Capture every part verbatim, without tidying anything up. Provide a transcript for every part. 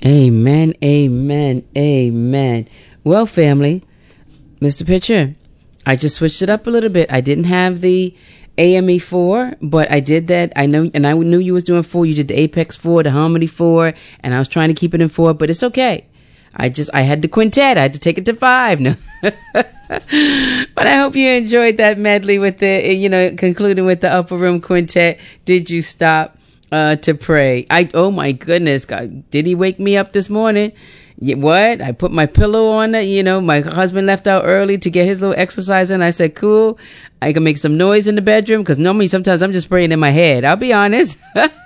Amen, amen, amen. Well, family, Mister Pitcher, I just switched it up a little bit. I didn't have the A M E four, but I did that. I know, and I knew you was doing four. You did the Apex four, the Harmony four, and I was trying to keep it in four, but it's okay. I just, I had the quintet. I had to take it to five. No. But I hope you enjoyed that medley with the, you know, concluding with the Upper Room Quintet. Did you stop uh, to pray? I, oh my goodness, God, did he wake me up this morning? Yeah, what? I put my pillow on it. You know, my husband left out early to get his little exercise in. I said, cool. I can make some noise in the bedroom because normally sometimes I'm just praying in my head. I'll be honest.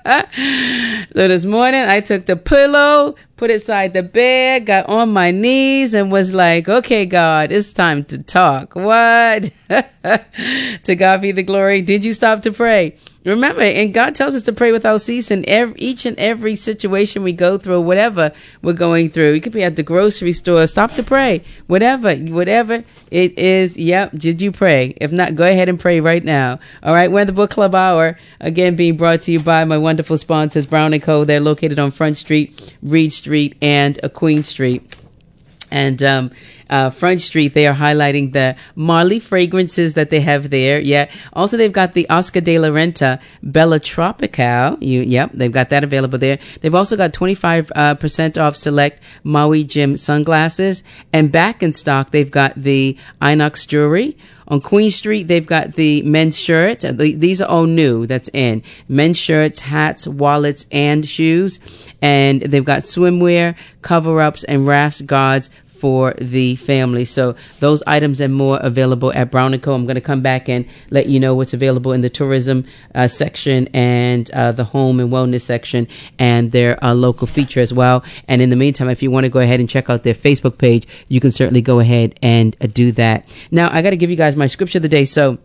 So this morning I took the pillow, put it side the bed, got on my knees and was like, okay, God, it's time to talk. What? To God be the glory. Did you stop to pray? Remember, and God tells us to pray without ceasing. Every, each and every situation we go through, whatever we're going through. You could be at the grocery store. Stop to pray. Whatever, whatever it is. Yep. Did you pray? If not, go ahead and pray right now. All right. We're in the Book Club Hour. Again, being brought to you by my wonderful sponsors, Brown and Co. They're located on Front Street, Reed Street, and uh, Queen Street. And um, uh, Front Street, they are highlighting the Marley fragrances that they have there. Yeah. Also, they've got the Oscar de la Renta Bella Tropical. You, yep, they've got that available there. They've also got twenty-five percent off select Maui Jim sunglasses. And back in stock, they've got the Inox jewelry. On Queen Street, they've got the men's shirts. These are all new. That's in. Men's shirts, hats, wallets, and shoes. And they've got swimwear, cover-ups, and rafts guards for the family. So those items and more available at Brown and Co. I'm going to come back and let you know what's available in the tourism uh, section and uh, the home and wellness section and their uh, local feature as well. And in the meantime, if you want to go ahead and check out their Facebook page, you can certainly go ahead and uh, do that. Now, I got to give you guys my scripture of the day. So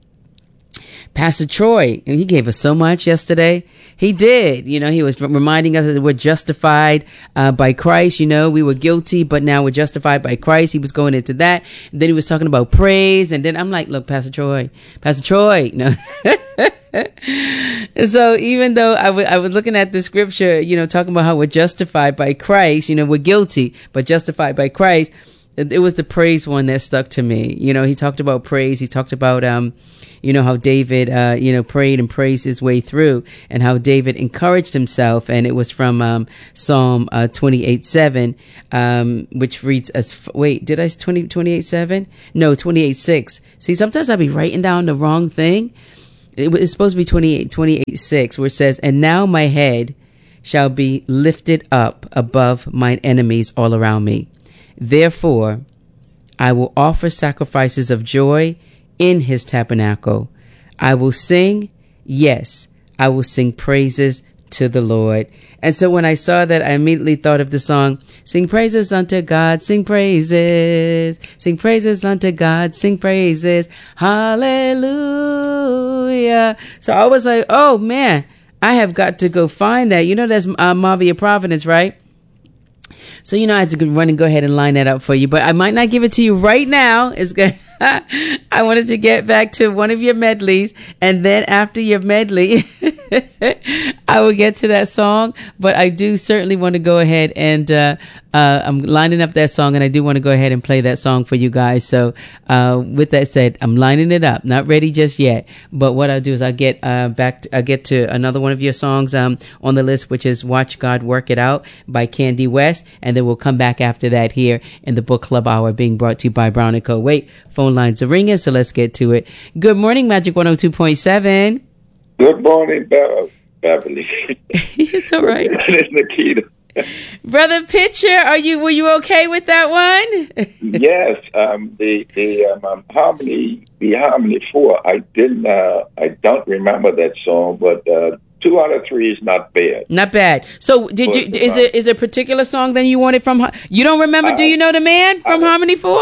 Pastor Troy, and he gave us so much yesterday. He did. You know, he was reminding us that we're justified uh, by Christ. You know, we were guilty, but now we're justified by Christ. He was going into that. And then he was talking about praise. And then I'm like, look, Pastor Troy, Pastor Troy. No. So even though I, w- I was looking at the scripture, you know, talking about how we're justified by Christ, you know, we're guilty, but justified by Christ. It was the praise one that stuck to me. You know, he talked about praise. He talked about, um, you know, how David, uh, you know, prayed and praised his way through and how David encouraged himself. And it was from um, Psalm uh, twenty-eight seven, um, which reads as, f- wait, did I twenty, twenty-eight seven? No, twenty-eight six. See, sometimes I'll be writing down the wrong thing. It, it's supposed to be twenty-eight, twenty-eight six, where it says, and now my head shall be lifted up above mine enemies all around me. Therefore, I will offer sacrifices of joy in his tabernacle. I will sing, yes, I will sing praises to the Lord. And so when I saw that, I immediately thought of the song, sing praises unto God, sing praises, sing praises unto God, sing praises, hallelujah. So I was like, oh man, I have got to go find that. You know, that's uh, Mavia Providence, right? So, you know, I had to run and go ahead and line that up for you, but I might not give it to you right now. It's good. I wanted to get back to one of your medleys, and then after your medley, I will get to that song. But I do certainly want to go ahead and uh, uh, I'm lining up that song, and I do want to go ahead and play that song for you guys. So uh, with that said, I'm lining it up. Not ready just yet, but what I'll do is I'll get uh, back. To, I'll get to another one of your songs um, on the list, which is "Watch God Work It Out" by Candy West, and then we'll come back after that here in the Book Club Hour, being brought to you by Brown and Co. Wait. Phone lines are ringing, so let's get to it. Good morning, Magic one oh two point seven. Good morning, Be- Beverly. It's all right. It's Nikita. Brother Pitcher, are you? Were you okay with that one? Yes, um, the the um, um, harmony, the harmony four. I didn't. Uh, I don't remember that song, but uh, two out of three is not bad. Not bad. So, did but, you? Is there is there a particular song that you wanted from? You don't remember? I, Do you know the man from I, Harmony four?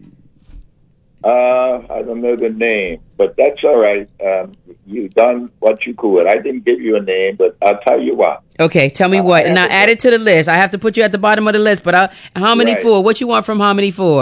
Uh, I don't know the name, but that's all right. Um, you done what you could. I didn't give you a name, but I'll tell you what. Okay, tell me uh, what. And now add it to the list. I have to put you at the bottom of the list, but I'll, Harmony right. four. What you want from Harmony four?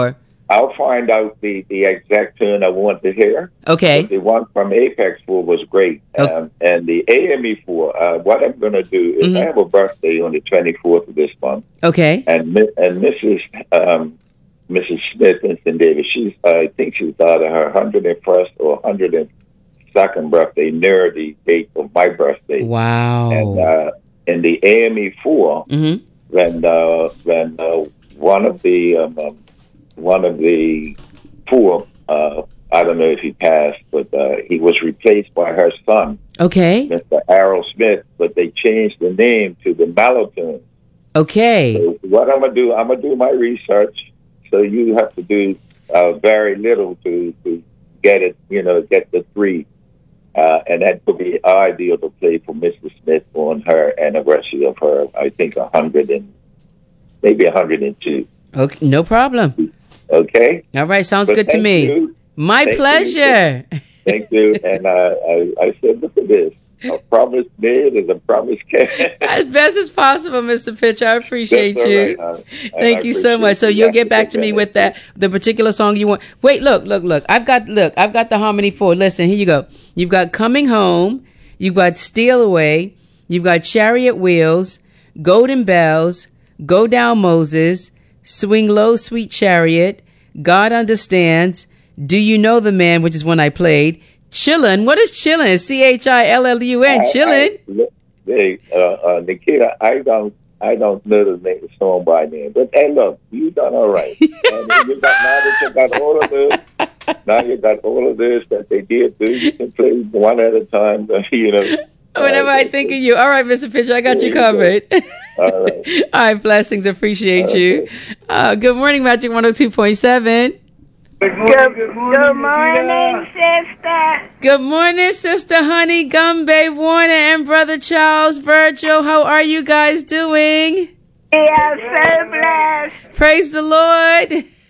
I'll find out the, the exact tune I want to hear. Okay. But the one from Apex four was great. Okay. Um, and the A M E four, uh, what I'm going to do is Mhm. I have a birthday on the twenty-fourth of this month. Okay. And Mi- and Missus Um, Missus Smith, Winston Davis, she's, uh, I think she's either her one hundred first or one hundred second birthday near the date of my birthday. Wow. And uh, in the A M E four, Mm-hmm. when, uh, when uh, one of the... Um, um, One of the four, uh, I don't know if he passed, but uh, he was replaced by her son, Okay. Mister Errol Smith, but they changed the name to the Mallowtunes. Okay. So what I'm going to do, I'm going to do my research, so you have to do uh, very little to, to get it, you know, get the three. Uh, and that would be ideal to play for Mister Smith on her anniversary of her, I think, one hundred and maybe one hundred two. Okay. No problem. Okay? All right. Sounds But good to thank me. you. My Thank pleasure. You. Thank you. And uh, I, I said, look at this. A promise made is a promise kept. As best as possible, Mister Pitcher. I appreciate That's all you. right, hon. And Thank I you so appreciate much. So you. you'll Have get to back get to me that with in. that the particular song you want. Wait, look, look, look. I've got look. I've got the Harmony Four. Listen, here you go. You've got Coming Home. You've got Steal Away. You've got Chariot Wheels, Golden Bells, Go Down Moses, Swing Low, Sweet Chariot, God Understands, Do You Know the Man, which is one I played. Chillin'. What is Chillin'? C H I L L U N. Chillin'. I, I, hey, uh, uh, Nikita, I don't, I don't know the name, song by name, but hey, look, you done all right. And then you got now that you got all of this. Now you got all of this that they did do. You can play one at a time. You know. Whenever uh, I think of you. All right, Mister Pitcher, I got There you you go. covered. All right. All right, blessings. Appreciate Okay. you. Uh, good morning, Magic one oh two point seven. Good morning, good morning, Good morning, sister. Good morning, Sister Honey, Gumbe, Warner, and Brother Charles, Virgil. How are you guys doing? We are so blessed. Praise the Lord.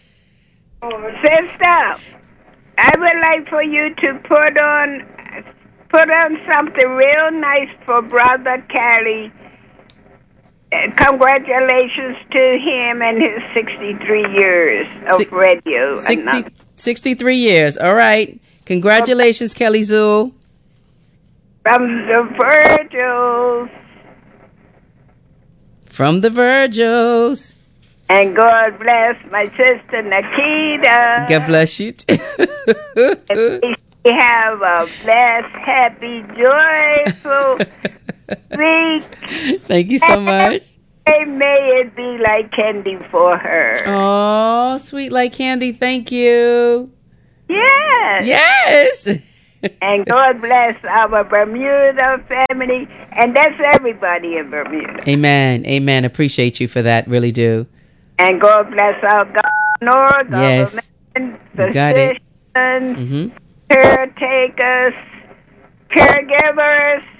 Sister, I would like for you to put on put on something real nice for Brother Kelly. Uh, congratulations to him and his sixty-three years of Six- radio. sixty, sixty-three years. All right. Congratulations, Kelly Zool. From the Virgils. From the Virgils. And God bless my sister Nikita. God bless you. And we have a blessed, happy, joyful week. Thank you so much. And may it be like candy for her. Oh, sweet like candy. Thank you. Yes. Yes. And God bless our Bermuda family. And that's everybody in Bermuda. Amen. Amen. Appreciate you for that. Really do. And God bless our governor, Yes. government, You got it. physicians, Mm-hmm. caretakers, caregivers,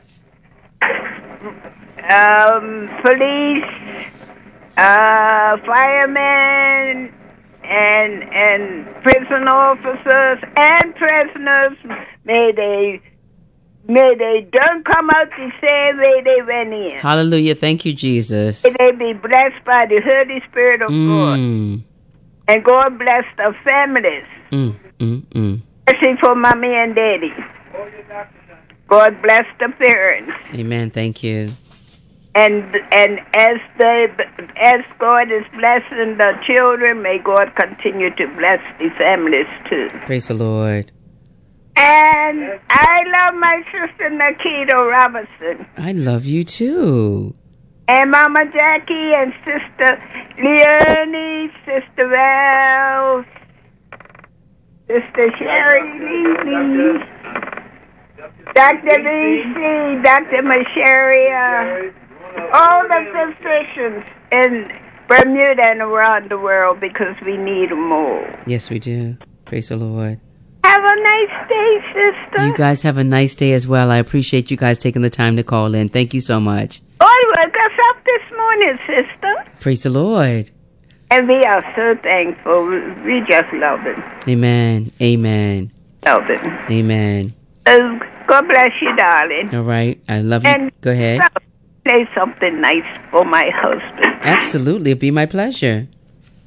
um, police, uh, firemen, and and prison officers and prisoners. May they may they don't come out the same way they went in. Hallelujah. Thank you, Jesus. May they be blessed by the Holy Spirit of God. Mm, And God bless the families. mm, mm, mm. Especially for mommy and daddy. God bless the parents. Amen. Thank you. And and as they as God is blessing the children, may God continue to bless the families too. Praise the Lord. And I love my sister Nikita Robinson. I love you too. And Mama Jackie and Sister Leonie, Sister Val, Sister Sherry Levy, Doctor Lucy, Doctor Masheria, all the physicians in Bermuda and around the world because we need them all. Yes, we do. Praise the Lord. Have a nice day, sister. You guys have a nice day as well. I appreciate you guys taking the time to call in. Thank you so much. God woke us up this morning, sister. Praise the Lord. And we are so thankful. We just love it. Amen. Amen. Love it. Amen. Uh, God bless you, darling. All right. I love you. And Go ahead. play something nice for my husband. Absolutely. It'd be my pleasure.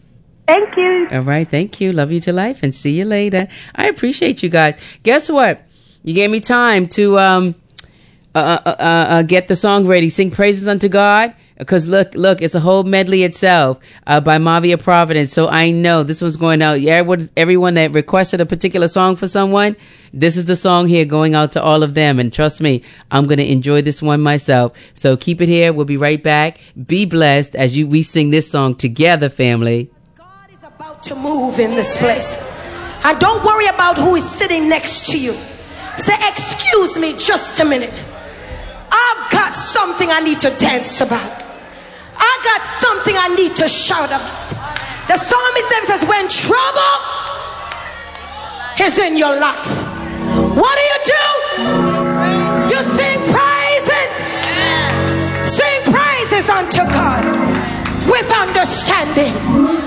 Thank you. All right. Thank you. Love you to life and see you later. I appreciate you guys. Guess what? You gave me time to um uh, uh, uh, uh get the song ready. Sing praises unto God. Because look, look, it's a whole medley itself uh, by Mavia Providence. So I know this one's going out. Yeah, everyone that requested a particular song for someone, this is the song here going out to all of them. And trust me, I'm going to enjoy this one myself. So keep it here. We'll be right back. Be blessed as you we sing this song together, family. God is about to move in this place. And don't worry about who is sitting next to you. Say, excuse me just a minute. I've got something I need to dance about. I got something I need to shout about. The psalmist David says, when trouble is in your life, what do you do? You sing praises. Sing praises unto God with understanding.